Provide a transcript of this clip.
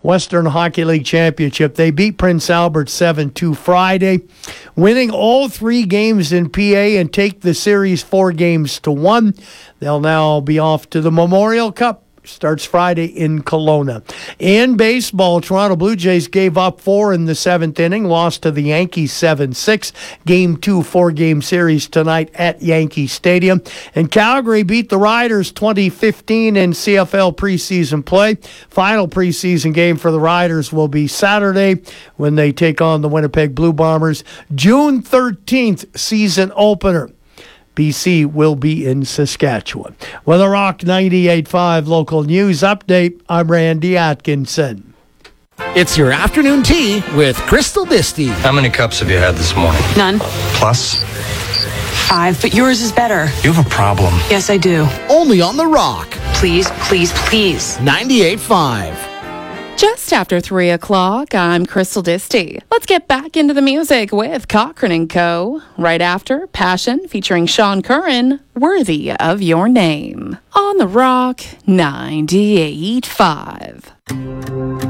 Western Hockey League Championship. They beat Prince Albert 7-2 Friday, winning all 3 games in PA and take the series 4-1. They'll now be off to the Memorial Cup. Starts Friday in Kelowna. In baseball, Toronto Blue Jays gave up 4 in the 7th inning, lost to the Yankees 7-6. Game 2, 4-game series tonight at Yankee Stadium. And Calgary beat the Riders 2015 in CFL preseason play. Final preseason game for the Riders will be Saturday when they take on the Winnipeg Blue Bombers. June 13th, season opener. BC will be in Saskatchewan. With a Rock 98.5 local news update, I'm Randy Atkinson. It's your afternoon tea with Crystal Disty. How many cups have you had this morning? None. Plus? 5, but yours is better. You have a problem. Yes, I do. Only on The Rock. Please, please, please. 98.5. Just after 3 o'clock, I'm Crystal Disty. Let's get back into the music with Cochran & Co. Right after Passion featuring Sean Curran, Worthy of Your Name. On The Rock 98.5.